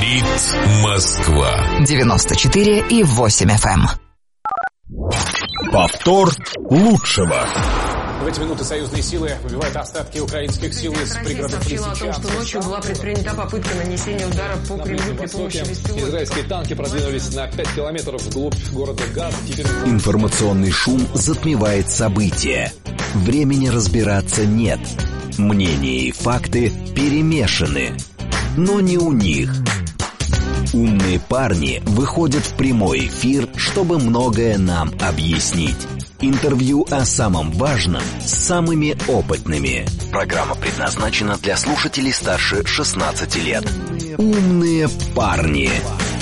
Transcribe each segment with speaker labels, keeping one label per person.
Speaker 1: Говорит Москва.
Speaker 2: 94,8 FM.
Speaker 1: Повтор лучшего.
Speaker 3: В эти минуты союзные силы выбивают остатки украинских сил из пригородов
Speaker 4: сообщила о том, что ночью была предпринята попытка нанесения удара по Кремлю при помощи беспилотников.
Speaker 3: Израильские танки продвинулись на 5 километров вглубь города Газ.
Speaker 5: Информационный шум затмевает события. Времени разбираться нет. Мнения и факты перемешаны. Но не у них. Умные парни выходят в прямой эфир, чтобы многое нам объяснить. Интервью о самом важном с самыми опытными. Программа предназначена для слушателей старше 16 лет. Умные парни.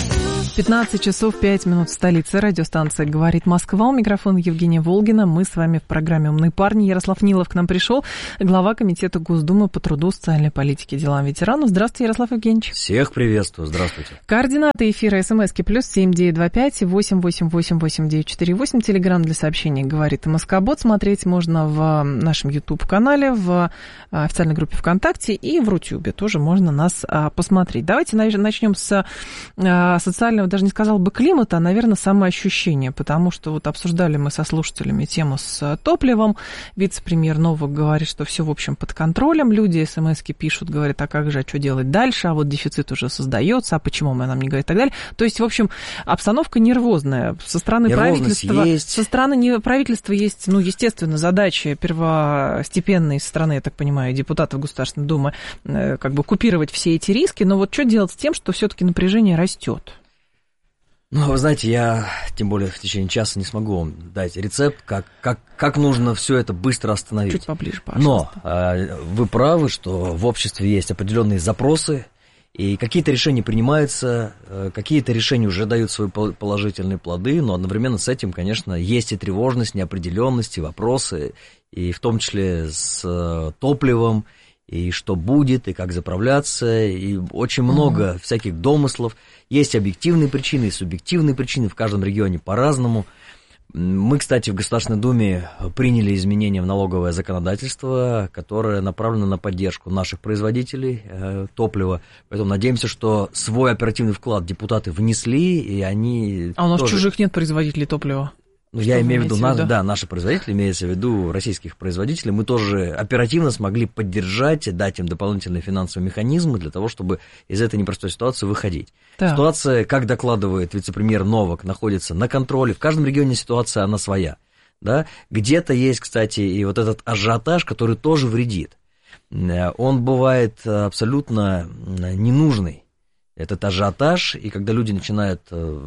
Speaker 6: 15 часов 5 минут в столице. Радиостанция «Говорит Москва». У микрофона Евгения Волгина. Мы с вами в программе «Умные парни». Ярослав Нилов к нам пришел, глава комитета Госдумы по труду, социальной политике и делам ветеранов. Здравствуйте, Ярослав Евгеньевич.
Speaker 7: Всех приветствую. Здравствуйте.
Speaker 6: Координаты эфира СМСки +7 925 888 8948. Телеграм для сообщений «Говорит Москобот». Смотреть можно в нашем YouTube-канале, в официальной группе ВКонтакте и в Рутюбе. Тоже можно нас посмотреть. Давайте начнем с социального, даже не сказала бы климата, а, наверное, самоощущение, потому что вот обсуждали мы со слушателями тему с топливом. Вице-премьер Новак говорит, что все, в общем, под контролем. Люди смс-ки пишут, говорят, а как же, а что делать дальше, а вот дефицит уже создается, а почему мы нам не говорим и так далее. То есть, в общем, обстановка нервозная. Со стороны правительства есть. Со стороны правительства есть, ну, естественно, задачи первостепенные со стороны, я так понимаю, депутатов Государственной Думы, как бы купировать все эти риски. Но вот что делать с тем, что все-таки напряжение растет?
Speaker 7: Ну, вы знаете, я, тем более в течение часа, не смогу вам дать рецепт, как нужно все это быстро остановить.
Speaker 6: Чуть поближе, пожалуйста.
Speaker 7: Но вы правы, что в обществе есть определенные запросы, и какие-то решения принимаются, какие-то решения уже дают свои положительные плоды, но одновременно с этим, конечно, есть и тревожность, неопределенность, и вопросы, и в том числе с топливом, и что будет, и как заправляться, и очень много всяких домыслов. Есть объективные причины и субъективные причины, в каждом регионе по-разному. Мы, кстати, в Государственной Думе приняли изменения в налоговое законодательство, которое направлено на поддержку наших производителей топлива. Поэтому надеемся, что свой оперативный вклад депутаты внесли, и они...
Speaker 6: А у нас чужих нет производителей топлива?
Speaker 7: Ну, я имею в виду, наши производители, имеется в виду российских производителей, мы тоже оперативно смогли поддержать, дать им дополнительные финансовые механизмы для того, чтобы из этой непростой ситуации выходить. Да. Ситуация, как докладывает вице-премьер Новак, находится на контроле. В каждом регионе ситуация, она своя. Да? Где-то есть, кстати, и вот этот ажиотаж, который тоже вредит. Он бывает абсолютно ненужный. Этот ажиотаж, и когда люди начинают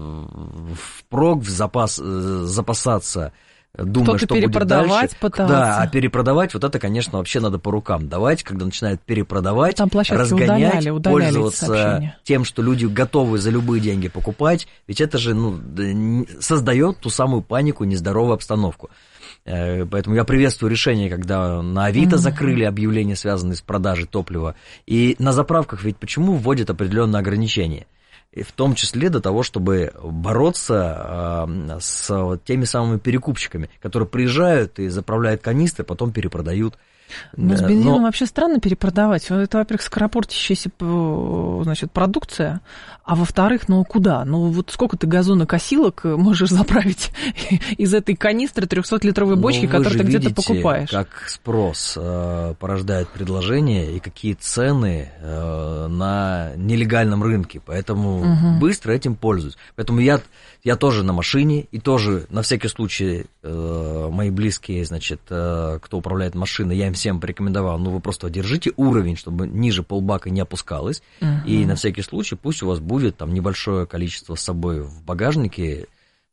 Speaker 7: впрок, запасаться, думая, что будет дальше.
Speaker 6: Пытаться.
Speaker 7: Да, а перепродавать, вот это, конечно, вообще надо по рукам давать, когда начинают перепродавать, разгонять, пользоваться тем, что люди готовы за любые деньги покупать, ведь это же создает ту самую панику, нездоровую обстановку. Поэтому я приветствую решение, когда на Авито закрыли объявления, связанные с продажей топлива. И на заправках ведь почему вводят определенные ограничения? И в том числе для того, чтобы бороться с теми самыми перекупщиками, которые приезжают и заправляют канистры, потом перепродают.
Speaker 6: Ну, с бензином вообще странно перепродавать. Это, во-первых, скоропортящаяся, значит, продукция, а во-вторых, ну куда? Ну вот сколько ты газонокосилок можешь заправить из этой канистры 300-литровой бочки, которую ты где-то покупаешь?
Speaker 7: Как спрос порождает предложение и какие цены на нелегальном рынке, поэтому быстро этим пользуюсь. Поэтому я тоже на машине, и тоже на всякий случай мои близкие, значит, кто управляет машиной, я им всем порекомендовал, ну вы просто держите уровень, чтобы ниже полбака не опускалось, и на всякий случай пусть у вас будет там небольшое количество с собой в багажнике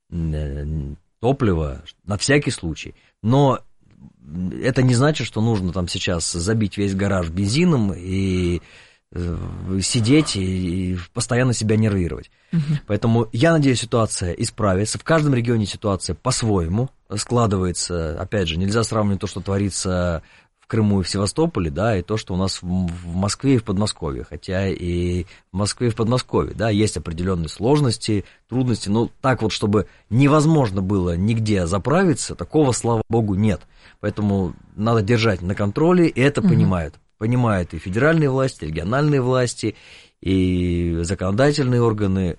Speaker 7: топлива, на всякий случай. Но это не значит, что нужно там сейчас забить весь гараж бензином и сидеть и постоянно себя нервировать. Поэтому я надеюсь, ситуация исправится. В каждом регионе ситуация по-своему складывается. Опять же, нельзя сравнивать то, что творится в Крыму и в Севастополе, да, и то, что у нас в Москве и в Подмосковье. Хотя и в Москве и в Подмосковье, да, есть определенные сложности, трудности. Но так вот, чтобы невозможно было нигде заправиться, такого, слава богу, нет. Поэтому надо держать на контроле, и это понимают. Понимают и федеральные власти, и региональные власти, и законодательные органы,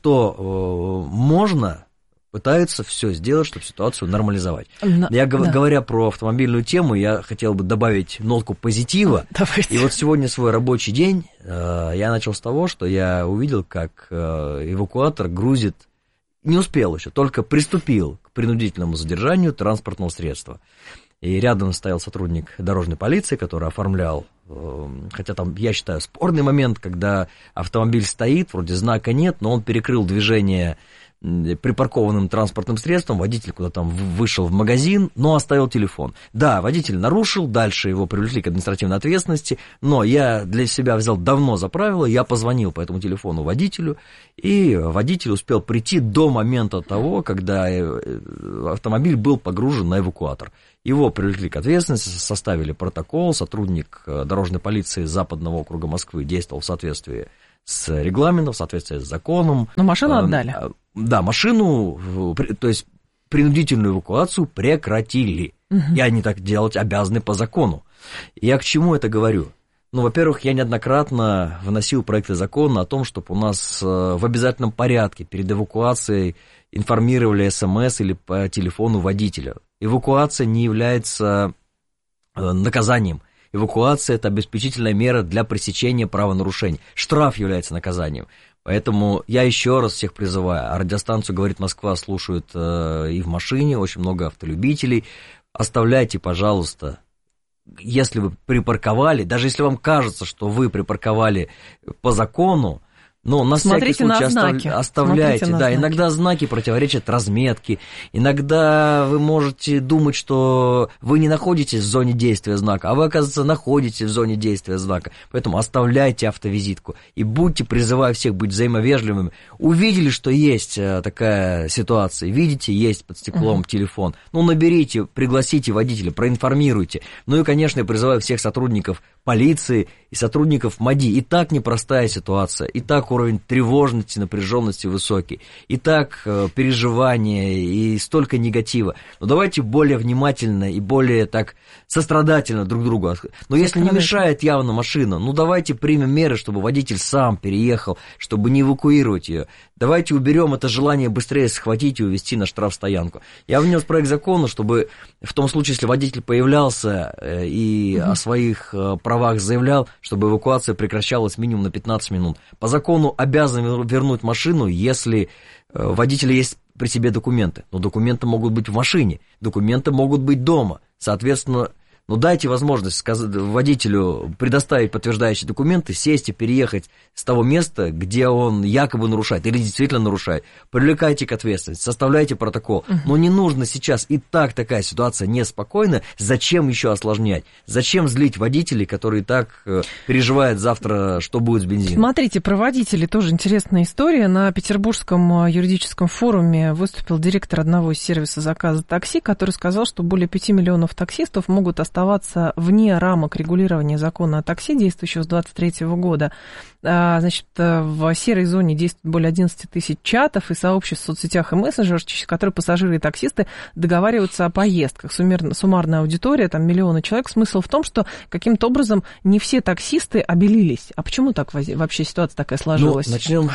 Speaker 7: что можно, пытаются все сделать, чтобы ситуацию нормализовать. Говоря про автомобильную тему, я хотел бы добавить нотку позитива.
Speaker 6: Давайте.
Speaker 7: И вот сегодня свой рабочий день я начал с того, что я увидел, как эвакуатор грузит, не успел еще, только приступил к принудительному задержанию транспортного средства. И рядом стоял сотрудник дорожной полиции, который оформлял, хотя там, я считаю, спорный момент, когда автомобиль стоит, вроде знака нет, но он перекрыл движение припаркованным транспортным средством, водитель куда-то там вышел в магазин, но оставил телефон. Да, водитель нарушил, дальше его привлекли к административной ответственности, но я для себя взял давно за правило, я позвонил по этому телефону водителю, и водитель успел прийти до момента того, когда автомобиль был погружен на эвакуатор. Его привлекли к ответственности, составили протокол, сотрудник дорожной полиции Западного округа Москвы действовал в соответствии с регламентом, в соответствии с законом.
Speaker 6: Но машину отдали?
Speaker 7: Да, машину, то есть принудительную эвакуацию прекратили. И они так делать обязаны по закону. Я к чему это говорю? Ну, во-первых, я неоднократно вносил проекты закона о том, чтобы у нас в обязательном порядке перед эвакуацией информировали СМС или по телефону водителя. Эвакуация не является наказанием. Эвакуация – это обеспечительная мера для пресечения правонарушений. Штраф является наказанием. Поэтому я еще раз всех призываю. А радиостанцию «Говорит Москва» слушают и в машине, очень много автолюбителей. Оставляйте, пожалуйста, если вы припарковали, даже если вам кажется, что вы припарковали по закону, но на всякий случай оставляйте. Да, иногда знаки противоречат разметке, иногда вы можете думать, что вы не находитесь в зоне действия знака, а вы, оказывается, находитесь в зоне действия знака. Поэтому оставляйте автовизитку и будьте, призываю всех быть взаимовежливыми. Увидели, что есть такая ситуация, видите, есть под стеклом телефон, ну, наберите, пригласите водителя, проинформируйте. Ну и, конечно, я призываю всех сотрудников полиции и сотрудников МАДИ. И так непростая ситуация, и так уровень тревожности, напряженности высокий, и так переживания, и столько негатива. Но давайте более внимательно и более так сострадательно друг другу. Но если не мешает явно машина, ну давайте примем меры, чтобы водитель сам переехал, чтобы не эвакуировать ее. Давайте уберем это желание быстрее схватить и увезти на штрафстоянку. Я внес проект закона, чтобы в том случае, если водитель появлялся и о своих правах заявлял, чтобы эвакуация прекращалась минимум на 15 минут. По закону обязаны вернуть машину, если у водителя есть при себе документы. Но документы могут быть в машине, документы могут быть дома. Соответственно, ну дайте возможность водителю предоставить подтверждающие документы, сесть и переехать с того места, где он якобы нарушает или действительно нарушает. Привлекайте к ответственности, составляйте протокол. Но не нужно сейчас, и так такая ситуация неспокойна, зачем еще осложнять? Зачем злить водителей, которые и так переживают завтра, что будет с бензином?
Speaker 6: Смотрите, про водителей тоже интересная история. На Петербургском юридическом форуме выступил директор одного из сервисов заказа такси, который сказал, что более 5 миллионов таксистов могут оставаться вне рамок регулирования закона о такси, действующего с 2023 года. Значит, в серой зоне действует более 11 тысяч чатов и сообществ в соцсетях и мессенджерах, через которые пассажиры и таксисты договариваются о поездках. Суммарная аудитория, там миллионы человек. Смысл в том, что каким-то образом не все таксисты обелились. А почему так вообще ситуация такая сложилась?
Speaker 7: Ну, начнем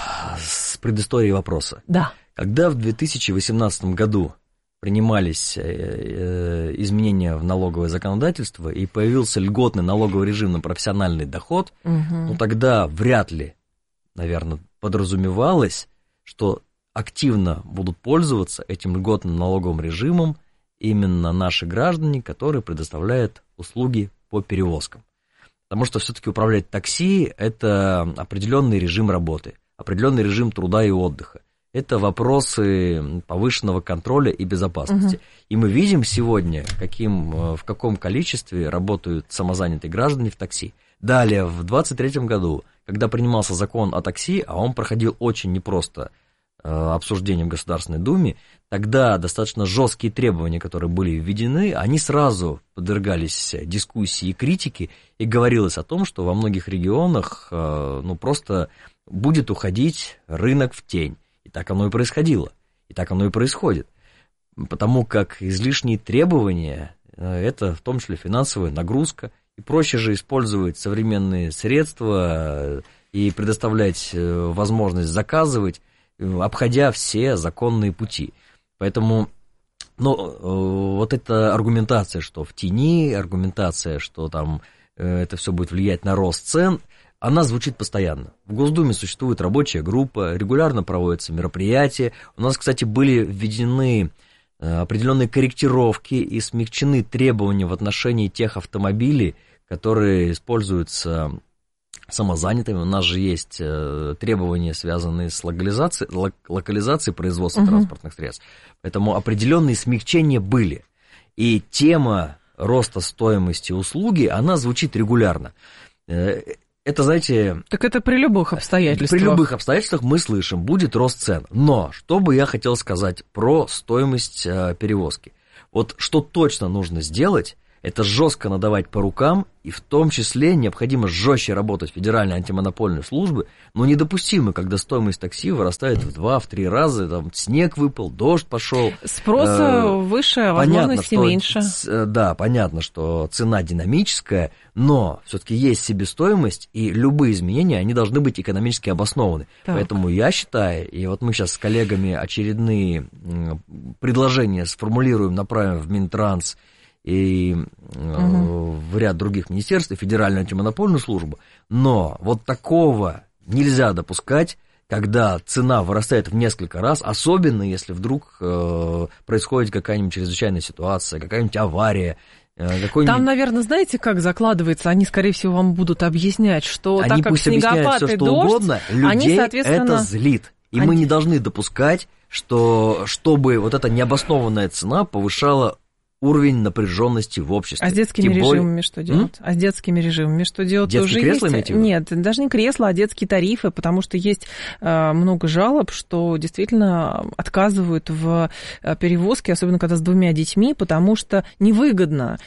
Speaker 7: с предыстории вопроса.
Speaker 6: Да.
Speaker 7: Когда в 2018 году принимались изменения в налоговое законодательство и появился льготный налоговый режим на профессиональный доход, ну тогда вряд ли, наверное, подразумевалось, что активно будут пользоваться этим льготным налоговым режимом именно наши граждане, которые предоставляют услуги по перевозкам. Потому что все-таки управлять такси – это определенный режим работы, определенный режим труда и отдыха. Это вопросы повышенного контроля и безопасности. И мы видим сегодня, в каком количестве работают самозанятые граждане в такси. Далее, в 2023 году, когда принимался закон о такси, а он проходил очень непросто обсуждение в Государственной Думе, тогда достаточно жесткие требования, которые были введены, они сразу подвергались дискуссии и критике, и говорилось о том, что во многих регионах просто будет уходить рынок в тень. И так оно и происходило, и так оно и происходит, потому как излишние требования – это в том числе финансовая нагрузка, и проще же использовать современные средства и и предоставлять возможность заказывать, обходя все законные пути. Поэтому, вот эта аргументация, что в тени, аргументация, что там это все будет влиять на рост цен, она звучит постоянно. В Госдуме существует рабочая группа, регулярно проводятся мероприятия. У нас, кстати, были введены определенные корректировки и смягчены требования в отношении тех автомобилей, которые используются самозанятыми. У нас же есть требования, связанные с локализацией производства транспортных средств. Поэтому определенные смягчения были. И тема роста стоимости услуги, она звучит регулярно. Это, знаете...
Speaker 6: Так это при любых обстоятельствах.
Speaker 7: При любых обстоятельствах мы слышим, будет рост цен. Но что бы я хотел сказать про стоимость перевозки? Вот что точно нужно сделать, это жестко надавать по рукам, и в том числе необходимо жестче работать Федеральной антимонопольной службы, но недопустимо, когда стоимость такси вырастает в 2-3 раза, там снег выпал, дождь пошел.
Speaker 6: Спрос выше, а возможности меньше.
Speaker 7: Да, понятно, что цена динамическая, но все-таки есть себестоимость, и любые изменения, они должны быть экономически обоснованы. Так. Поэтому я считаю, и вот мы сейчас с коллегами очередные предложения сформулируем, направим в Минтранс, и в ряд других министерств, и Федеральную антимонопольную службу. Но вот такого нельзя допускать, когда цена вырастает в несколько раз, особенно если вдруг происходит какая-нибудь чрезвычайная ситуация, какая-нибудь авария.
Speaker 6: Там, наверное, знаете, как закладывается? Они, скорее всего, вам будут объяснять, что
Speaker 7: они
Speaker 6: так как снегопад и дождь,
Speaker 7: угодно, людей
Speaker 6: они, соответственно...
Speaker 7: это злит. И мы не должны допускать, чтобы вот эта необоснованная цена повышала уровень напряженности в обществе.
Speaker 6: А с детскими режимами что делать? А с детскими режимами что делать?
Speaker 7: Детские кресла имеете в виду?
Speaker 6: Нет, даже не кресла, а детские тарифы, потому что есть много жалоб, что действительно отказывают в перевозке, особенно когда с 2 детьми, потому что невыгодно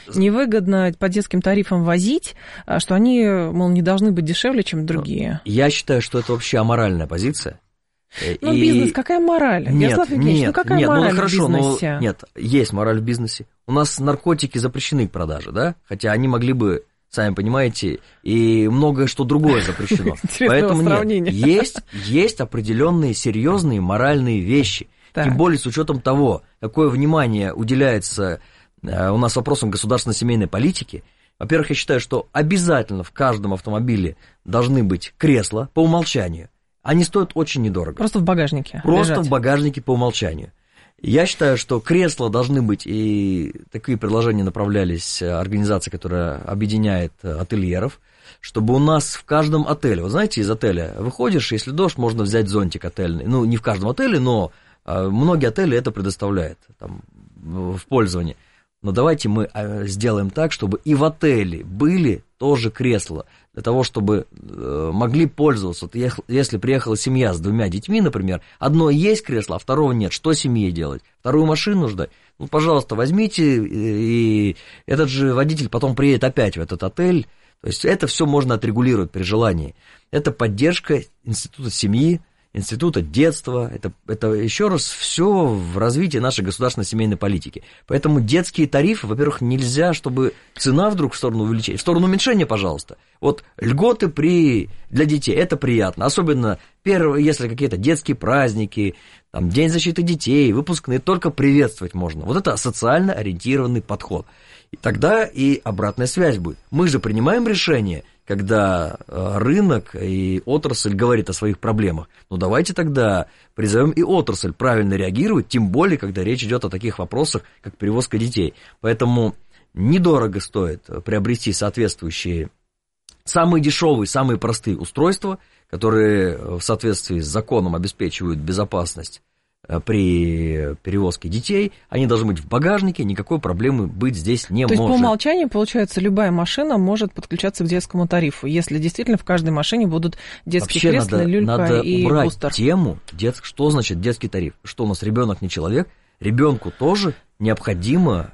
Speaker 6: по детским тарифам возить, что они, мол, не должны быть дешевле, чем другие.
Speaker 7: Я считаю, что это вообще аморальная позиция.
Speaker 6: Ну, бизнес, какая мораль? Ярослав Евгеньевич, какая мораль в бизнесе?
Speaker 7: Нет, есть мораль в бизнесе. У нас наркотики запрещены к продаже, да? Хотя они могли бы, сами понимаете, и многое что другое запрещено. Поэтому нет, есть определенные серьезные моральные вещи. Тем более с учетом того, какое внимание уделяется у нас вопросам государственно-семейной политики. Во-первых, я считаю, что обязательно в каждом автомобиле должны быть кресла по умолчанию. Они стоят очень недорого.
Speaker 6: Просто в багажнике.
Speaker 7: Просто лежать. В багажнике по умолчанию. Я считаю, что кресла должны быть, и такие предложения направлялись организации, которая объединяет ательеров, чтобы у нас в каждом отеле, вы знаете, из отеля выходишь, если дождь, можно взять зонтик отельный. Ну, не в каждом отеле, но многие отели это предоставляют там, в пользование. Но давайте мы сделаем так, чтобы и в отеле были тоже кресла, для того, чтобы могли пользоваться. Вот если приехала семья с 2 детьми, например, одно есть кресло, а второго нет, что семье делать? Вторую машину ждать? Ну, пожалуйста, возьмите, и этот же водитель потом приедет опять в этот отель. То есть это все можно отрегулировать при желании. Это поддержка института семьи, института детства, это еще раз все в развитии нашей государственной семейной политики. Поэтому детские тарифы, во-первых, нельзя, чтобы цена вдруг в сторону увеличения, в сторону уменьшения, пожалуйста. Вот льготы для детей, это приятно, особенно если какие-то детские праздники, там, День защиты детей, выпускные, только приветствовать можно. Вот это социально ориентированный подход. И тогда и обратная связь будет. Мы же принимаем решение, когда рынок и отрасль говорит о своих проблемах. Ну, давайте тогда призовем и отрасль правильно реагировать, тем более, когда речь идет о таких вопросах, как перевозка детей. Поэтому недорого стоит приобрести соответствующие, самые дешевые, самые простые устройства, которые в соответствии с законом обеспечивают безопасность при перевозке детей, они должны быть в багажнике, никакой проблемы быть здесь не может.
Speaker 6: То есть по умолчанию, получается, любая машина может подключаться к детскому тарифу, если действительно в каждой машине будут детские кресла, люлька и бустер.
Speaker 7: Надо убрать тему, что значит детский тариф. Что у нас ребенок не человек? Ребенку тоже необходимо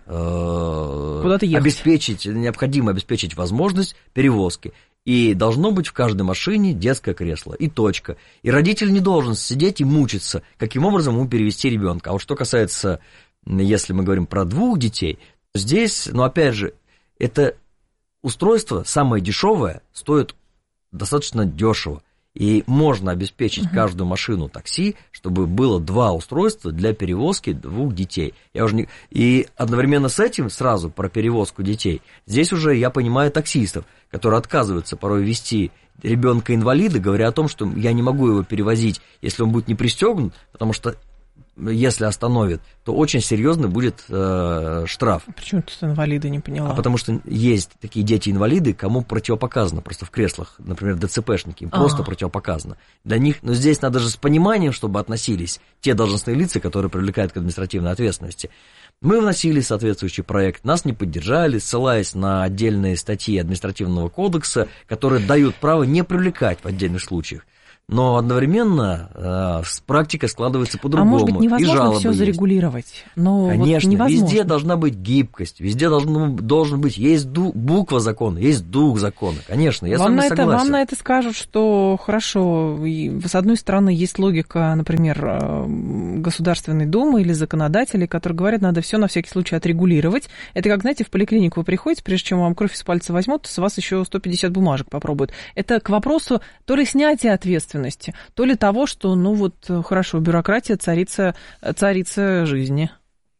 Speaker 7: обеспечить возможность перевозки. И должно быть в каждой машине детское кресло, и точка. И родитель не должен сидеть и мучиться, каким образом ему перевести ребенка. А вот что касается, если мы говорим про 2 детей, здесь, опять же, это устройство самое дешевое стоит достаточно дешево. И можно обеспечить каждую машину такси, чтобы было 2 устройства для перевозки 2 детей. И одновременно с этим, сразу про перевозку детей, здесь уже я понимаю таксистов, которые отказываются порой везти ребенка-инвалида, говоря о том, что я не могу его перевозить, если он будет не пристегнут, потому что если остановит, то очень серьезный будет штраф.
Speaker 6: Почему тут инвалиды, не поняла?
Speaker 7: А потому что есть такие дети-инвалиды, кому противопоказано, просто в креслах, например, ДЦПшники, им просто противопоказано. Для них, но здесь надо же с пониманием, чтобы относились те должностные лица, которые привлекают к административной ответственности. Мы вносили соответствующий проект, нас не поддержали, ссылаясь на отдельные статьи административного кодекса, которые дают право не привлекать в отдельных случаях. Но одновременно практика складывается по-другому.
Speaker 6: А может быть, невозможно все зарегулировать? Но
Speaker 7: конечно,
Speaker 6: вот
Speaker 7: везде должна быть гибкость, везде должен быть, есть буква закона, есть дух закона. Конечно, я с вами согласен.
Speaker 6: Вам на это скажут, что хорошо, с одной стороны, есть логика, например, Государственной Думы или законодателей, которые говорят, надо все на всякий случай отрегулировать. Это как, знаете, в поликлинику вы приходите, прежде чем вам кровь из пальца возьмут, с вас еще 150 бумажек попробуют. Это к вопросу то ли снятия ответственности, то ли того, что, хорошо, бюрократия царица жизни.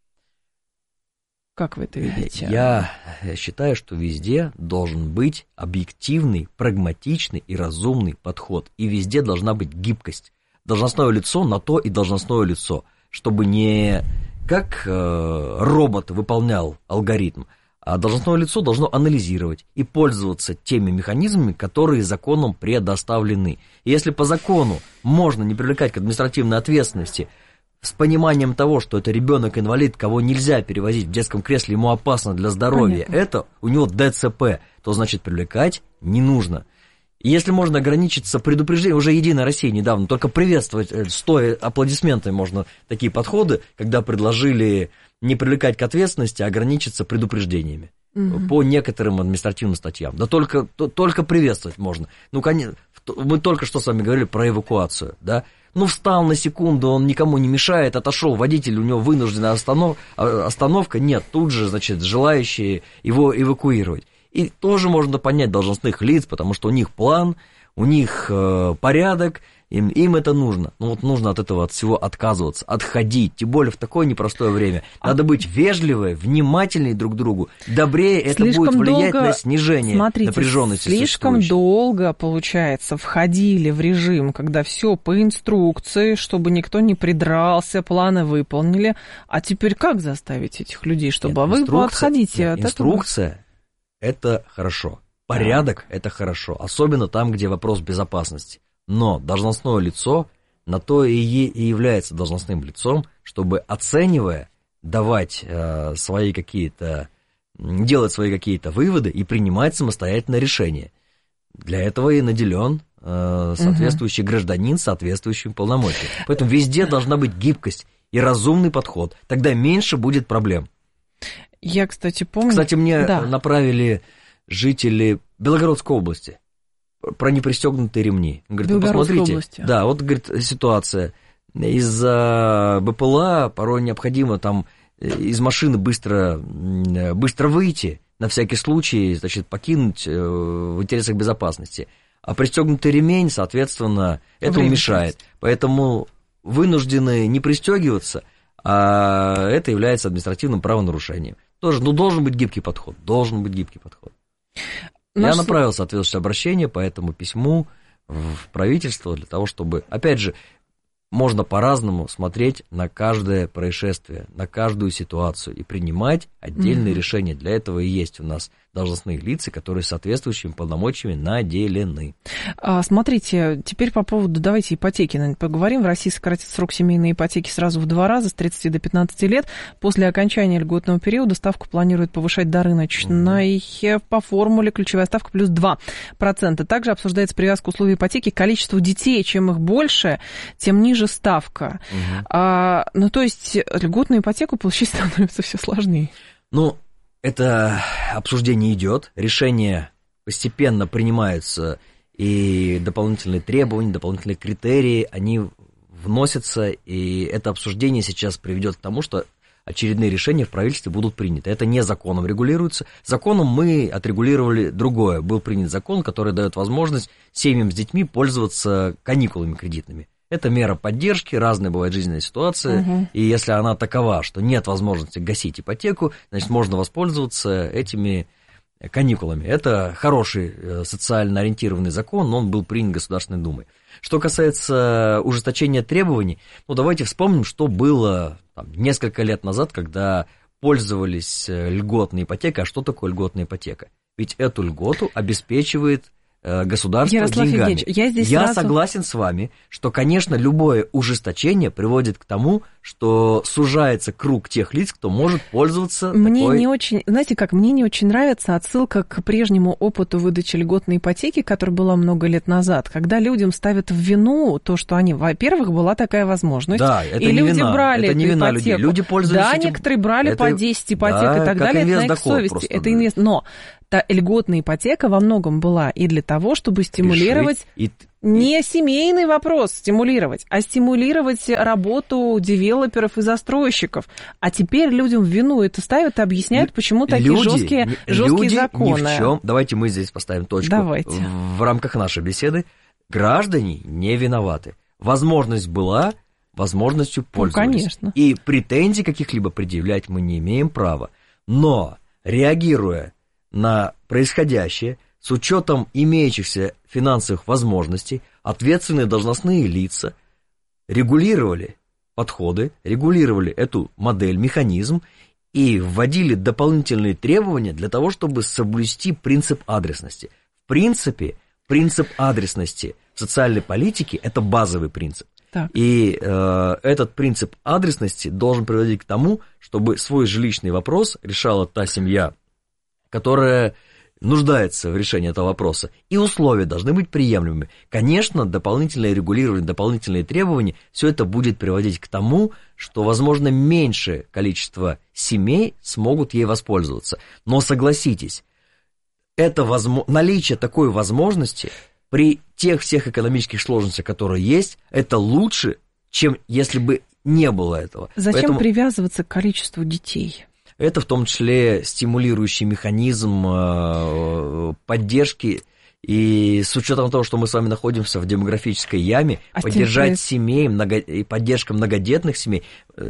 Speaker 6: Как вы это видите?
Speaker 7: Я считаю, что везде должен быть объективный, прагматичный и разумный подход. И везде должна быть гибкость. Должностное лицо на то и должностное лицо, чтобы не как робот выполнял алгоритм, а должностное лицо должно анализировать и пользоваться теми механизмами, которые законом предоставлены. И если по закону можно не привлекать к административной ответственности с пониманием того, что это ребенок-инвалид, кого нельзя перевозить в детском кресле, ему опасно для здоровья, это у него ДЦП, то значит привлекать не нужно. И если можно ограничиться предупреждением, уже «Единая Россия» недавно только приветствовать, стоя аплодисментами можно такие подходы, когда предложили не привлекать к ответственности, а ограничиться предупреждениями по некоторым административным статьям. Да только приветствовать можно. Мы только что с вами говорили про эвакуацию, да? Встал на секунду, он никому не мешает, отошел, водитель, у него вынужденная остановка, нет, тут же, желающие его эвакуировать. И тоже можно понять должностных лиц, потому что у них план, у них порядок, им это нужно. Нужно от этого от всего отказываться, отходить, тем более в такое непростое время. Надо быть вежливее, внимательнее друг к другу, добрее, это будет влиять на снижение напряженности.
Speaker 6: Слишком долго, получается, входили в режим, когда все по инструкции, чтобы никто не придрался, планы выполнили. А теперь как заставить этих людей, чтобы вы отходите от этого?
Speaker 7: Инструкция – это хорошо, порядок – это хорошо, особенно там, где вопрос безопасности. Но должностное лицо на то и является должностным лицом, чтобы, оценивая, делать свои какие-то выводы и принимать самостоятельное решение. Для этого и наделен соответствующий гражданин соответствующим полномочиям. Поэтому везде должна быть гибкость и разумный подход. Тогда меньше будет проблем.
Speaker 6: Я, кстати, помню...
Speaker 7: Кстати, мне направили жители Белгородской области про непристегнутые ремни. Говорит, посмотрите. Области. Да, говорит, ситуация. Из-за БПЛА порой необходимо там из машины быстро выйти, на всякий случай, покинуть в интересах безопасности. А пристегнутый ремень, соответственно, этому мешает. Поэтому вынуждены не пристегиваться, а это является административным правонарушением. Тоже, должен быть гибкий подход. Я направил соответствующее обращение по этому письму в правительство для того, чтобы, опять же, можно по-разному смотреть на каждое происшествие, на каждую ситуацию и принимать отдельные решения. Для этого и есть у нас должностные лица, которые соответствующими полномочиями наделены.
Speaker 6: Смотрите, теперь по поводу, давайте ипотеки поговорим. В России сократит срок семейной ипотеки сразу в 2 раза, с 30 до 15 лет. После окончания льготного периода ставку планируют повышать до рыночной по формуле ключевая ставка плюс 2%. Также обсуждается привязка условий ипотеки к количеству детей. Чем их больше, тем ниже ставка. То есть льготную ипотеку получить становится все сложнее.
Speaker 7: Это обсуждение идет, решения постепенно принимаются, и дополнительные требования, дополнительные критерии, они вносятся, и это обсуждение сейчас приведет к тому, что очередные решения в правительстве будут приняты. Это не законом регулируется. Законом мы отрегулировали другое. Был принят закон, который дает возможность семьям с детьми пользоваться каникулами кредитными. Это мера поддержки, разные бывают жизненные ситуации, и если она такова, что нет возможности гасить ипотеку, значит, можно воспользоваться этими каникулами. Это хороший социально ориентированный закон, но он был принят Государственной Думой. Что касается ужесточения требований, давайте вспомним, что было несколько лет назад, когда пользовались льготной ипотекой. А что такое льготная ипотека? Ведь эту льготу обеспечивает государство
Speaker 6: Ярослав
Speaker 7: деньгами.
Speaker 6: Я
Speaker 7: согласен с вами, что, конечно, любое ужесточение приводит к тому, что сужается круг тех лиц, кто может пользоваться
Speaker 6: мне не очень нравится отсылка к прежнему опыту выдачи льготной ипотеки, которая была много лет назад, когда людям ставят в вину то, что они, во-первых, была такая возможность,
Speaker 7: да, это
Speaker 6: и
Speaker 7: не
Speaker 6: люди
Speaker 7: вина,
Speaker 6: брали
Speaker 7: это не
Speaker 6: эту
Speaker 7: вина
Speaker 6: ипотеку.
Speaker 7: людей. Люди пользуются этим.
Speaker 6: Некоторые брали по 10 ипотек,
Speaker 7: да,
Speaker 6: и так далее, это на их совести.
Speaker 7: Просто,
Speaker 6: это но та льготная ипотека во многом была и для того, чтобы стимулировать не семейный вопрос стимулировать, а стимулировать работу девелоперов и застройщиков. А теперь людям в вину это ставят и объясняют, почему такие жесткие законы.
Speaker 7: Ни в чем. Давайте мы здесь поставим точку.
Speaker 6: Давайте.
Speaker 7: В рамках нашей беседы. Граждане не виноваты. Возможность была, возможностью пользовались.
Speaker 6: Конечно.
Speaker 7: И претензий каких-либо предъявлять мы не имеем права. Но, реагируя на происходящее, с учетом имеющихся финансовых возможностей, ответственные должностные лица регулировали подходы, регулировали эту модель, механизм и вводили дополнительные требования для того, чтобы соблюсти принцип адресности. В принципе, принцип адресности в социальной политике – это базовый принцип.
Speaker 6: Так.
Speaker 7: И этот принцип адресности должен приводить к тому, чтобы свой жилищный вопрос решала та семья, которая нуждается в решении этого вопроса, и условия должны быть приемлемыми. Конечно, дополнительное регулирование, дополнительные требования, все это будет приводить к тому, что, возможно, меньшее количество семей смогут ей воспользоваться. Но согласитесь, наличие такой возможности при тех всех экономических сложностях, которые есть, это лучше, чем если бы не было этого.
Speaker 6: Зачем привязываться к количеству детей?
Speaker 7: Это в том числе стимулирующий механизм поддержки, и с учетом того, что мы с вами находимся в демографической яме, поддержать семей, и поддержка многодетных семей,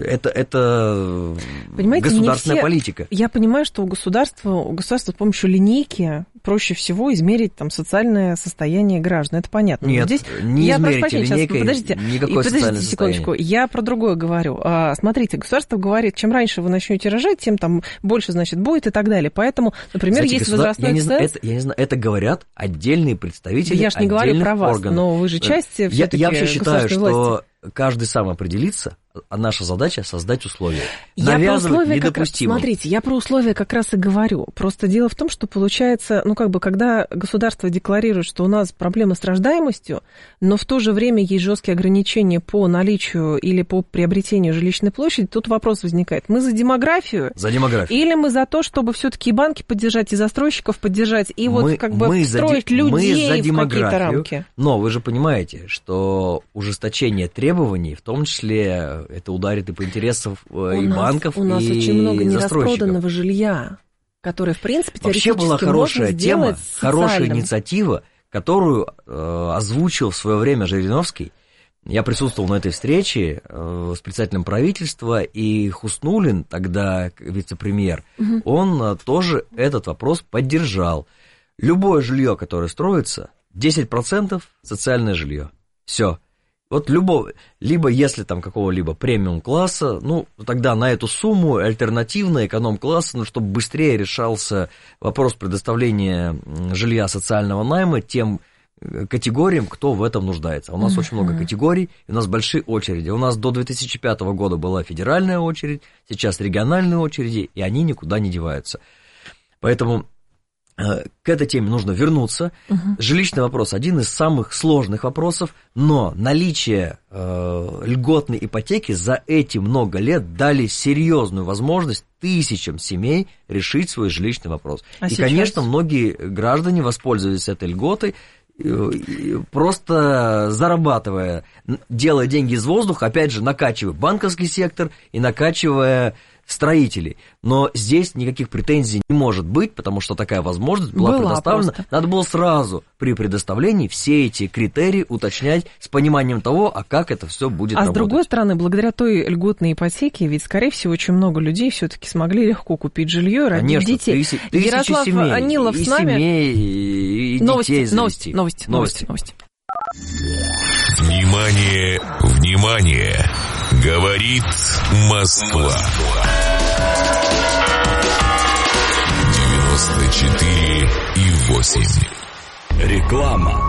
Speaker 7: это государственная политика.
Speaker 6: Я понимаю, что у государства с помощью линейки проще всего измерить социальное состояние граждан. Это понятно.
Speaker 7: Нет,
Speaker 6: здесь
Speaker 7: не измерите линейкой никакое социальное
Speaker 6: секундочку, я про другое говорю. Смотрите, государство говорит, чем раньше вы начнете рожать, тем больше, будет и так далее. Поэтому, например, есть возрастной ценз.
Speaker 7: Я не знаю, это говорят отдельные представители отдельных органов.
Speaker 6: Я же не говорю про вас, но вы же часть все-таки
Speaker 7: Я вообще считаю, что
Speaker 6: власти.
Speaker 7: Каждый сам определится, а наша задача создать условия. Навязывать недопустимо.
Speaker 6: Смотрите, я про условия как раз и говорю. Просто дело в том, что получается, когда государство декларирует, что у нас проблемы с рождаемостью, но в то же время есть жесткие ограничения по наличию или по приобретению жилищной площади, тут вопрос возникает. Мы за демографию?
Speaker 7: За демографию.
Speaker 6: Или мы за то, чтобы все-таки и банки поддержать, и застройщиков поддержать, и строить людей в какие-то рамки?
Speaker 7: Но вы же понимаете, что ужесточение требований, в том числе это ударит и по интересам и банков, и застройщиков.
Speaker 6: У нас очень много нераспроданного жилья, которое, в принципе, теоретически
Speaker 7: вообще была хорошая тема, хорошая
Speaker 6: социальным.
Speaker 7: инициатива, которую озвучил в свое время Жириновский. Я присутствовал на этой встрече с председателем правительства, и Хуснуллин, тогда вице-премьер, он тоже этот вопрос поддержал. Любое жилье, которое строится, 10% социальное жилье. Все. Либо если какого-либо премиум-класса, тогда на эту сумму альтернативно эконом-класса, чтобы быстрее решался вопрос предоставления жилья социального найма тем категориям, кто в этом нуждается. У нас очень много категорий, и у нас большие очереди. У нас до 2005 года была федеральная очередь, сейчас региональные очереди, и они никуда не деваются. Поэтому к этой теме нужно вернуться. Жилищный вопрос один из самых сложных вопросов, но наличие льготной ипотеки за эти много лет дали серьезную возможность тысячам семей решить свой жилищный вопрос. Конечно, многие граждане воспользовались этой льготой, просто зарабатывая, делая деньги из воздуха, опять же, накачивая банковский сектор и накачивая строителей. Но здесь никаких претензий не может быть, потому что такая возможность была предоставлена. Просто. Надо было сразу при предоставлении все эти критерии уточнять с пониманием того, а как это все будет работать.
Speaker 6: А с другой стороны, благодаря той льготной ипотеке, ведь, скорее всего, очень много людей все-таки смогли легко купить жилье и родить детей.
Speaker 7: Ярослав
Speaker 6: семей, Анилов с нами.
Speaker 7: Семей, и детей завести.
Speaker 6: Новости.
Speaker 1: Внимание, внимание! Говорит Москва. 94,8.
Speaker 5: Реклама.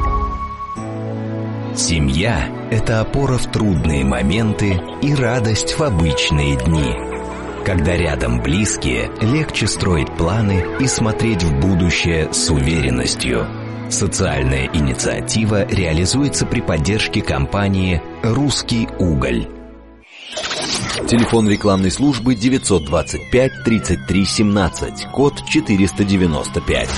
Speaker 5: Семья – это опора в трудные моменты и радость в обычные дни. Когда рядом близкие, легче строить планы и смотреть в будущее с уверенностью. Социальная инициатива реализуется при поддержке компании «Русский уголь». Телефон рекламной службы 925 33 17, код 495.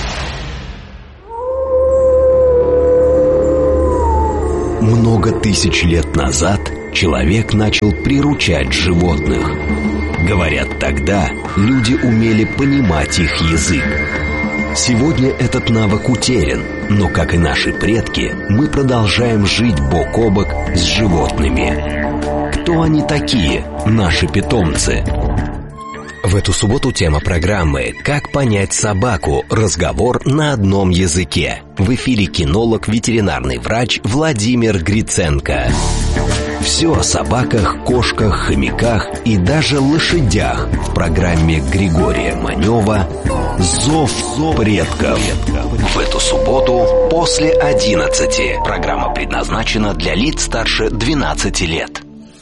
Speaker 5: Много тысяч лет назад человек начал приручать животных. Говорят, тогда люди умели понимать их язык. Сегодня этот навык утерян, но, как и наши предки, мы продолжаем жить бок о бок с животными. Кто они такие, наши питомцы? В эту субботу тема программы «Как понять собаку. Разговор на одном языке». В эфире кинолог, ветеринарный врач Владимир Гриценко. Все о собаках, кошках, хомяках и даже лошадях в программе Григория Манева «Зов предков». В эту субботу после 11. Программа предназначена для лиц старше 12 лет.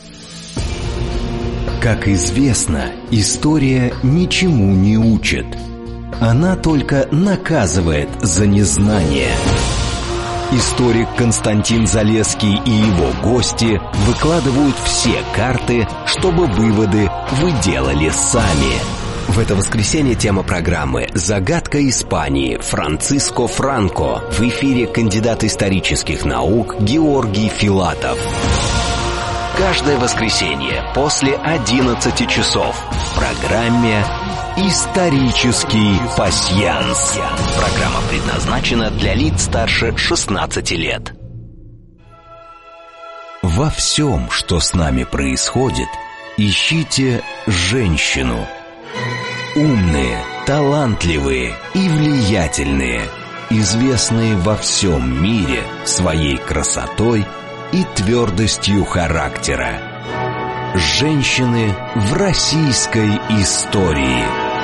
Speaker 5: Как известно, история ничему не учит. Она только наказывает за незнание. Историк Константин Залесский и его гости выкладывают все карты, чтобы выводы вы делали сами. В это воскресенье тема программы «Загадка Испании» Франциско Франко. В эфире кандидат исторических наук Георгий Филатов. Каждое воскресенье после 11 часов в программе «Исторический пасьянс». Программа предназначена для лиц старше 16 лет. Во всем, что с нами происходит, ищите женщину. Умные, талантливые и влиятельные, известные во всем мире своей красотой и твердостью характера. Женщины в российской истории.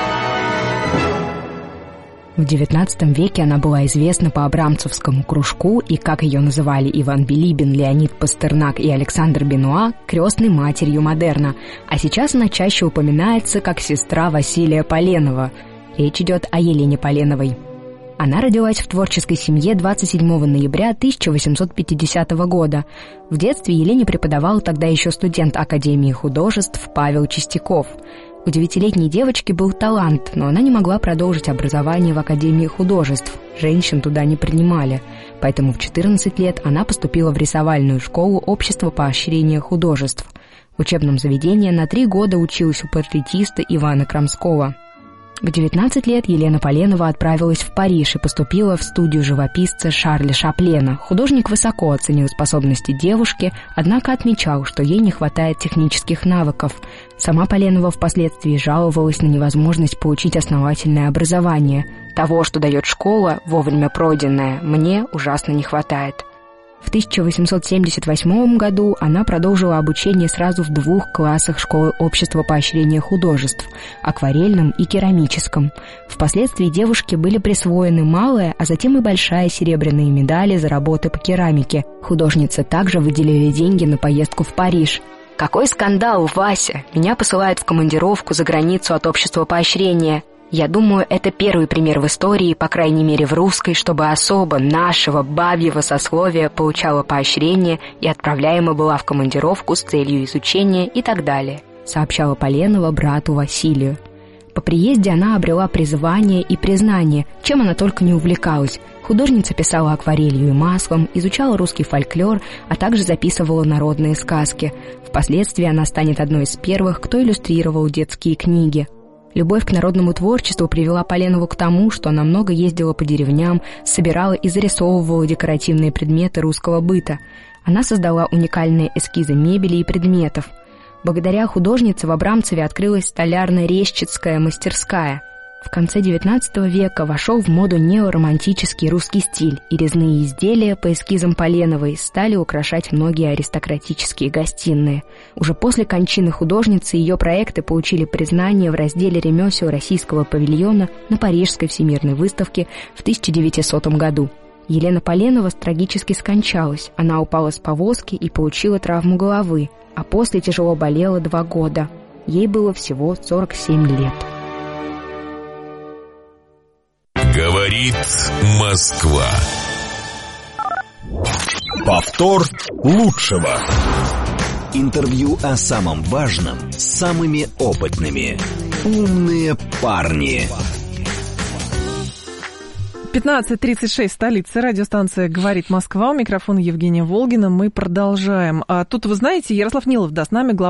Speaker 8: В XIX веке она была известна по Абрамцевскому кружку и, как ее называли Иван Билибин, Леонид Пастернак и Александр Бенуа, крестной матерью модерна, а сейчас она чаще упоминается как сестра Василия Поленова. Речь идет о Елене Поленовой. Она родилась в творческой семье 27 ноября 1850 года. В детстве Елене преподавал тогда еще студент Академии художеств Павел Чистяков. У 9-летней девочки был талант, но она не могла продолжить образование в Академии художеств. Женщин туда не принимали. Поэтому в 14 лет она поступила в рисовальную школу Общества поощрения художеств. В учебном заведении на 3 года училась у портретиста Ивана Крамского. В 19 лет Елена Поленова отправилась в Париж и поступила в студию живописца Шарля Шаплена. Художник высоко оценил способности девушки, однако отмечал, что ей не хватает технических навыков. Сама Поленова впоследствии жаловалась на невозможность получить основательное образование. Того, что дает школа, вовремя пройденное, мне ужасно не хватает. В 1878 году она продолжила обучение сразу в 2 классах школы Общества поощрения художеств – акварельном и керамическом. Впоследствии девушке были присвоены малая, а затем и большая серебряные медали за работы по керамике. Художнице также выделили деньги на поездку в Париж. «Какой скандал, Вася! Меня посылают в командировку за границу от Общества поощрения. Я думаю, это первый пример в истории, по крайней мере в русской, чтобы особо нашего бабьего сословия получала поощрение и отправляема была в командировку с целью изучения и так далее», сообщала Поленова брату Василию. По приезде она обрела призвание и признание, чем она только не увлекалась. Художница писала акварелью и маслом, изучала русский фольклор, а также записывала народные сказки. Впоследствии она станет одной из первых, кто иллюстрировал детские книги. Любовь к народному творчеству привела Поленову к тому, что она много ездила по деревням, собирала и зарисовывала декоративные предметы русского быта. Она создала уникальные эскизы мебели и предметов. Благодаря художнице в Абрамцеве открылась столярно-резчицкая мастерская. В конце XIX века вошел в моду неоромантический русский стиль, и резные изделия по эскизам Поленовой стали украшать многие аристократические гостиные. Уже после кончины художницы ее проекты получили признание в разделе ремесел российского павильона на Парижской всемирной выставке в 1900 году. Елена Поленова трагически скончалась. Она упала с повозки и получила травму головы, а после тяжело болела 2 года. Ей было всего 47 лет.
Speaker 1: Говорит Москва.
Speaker 5: Повтор лучшего. Интервью о самом важном с самыми опытными. Умные парни.
Speaker 6: 15:36, столица, радиостанция «Говорит Москва». У микрофона Евгения Волгина. Мы продолжаем. А тут, вы знаете, Ярослав Нилов, да, с нами, глава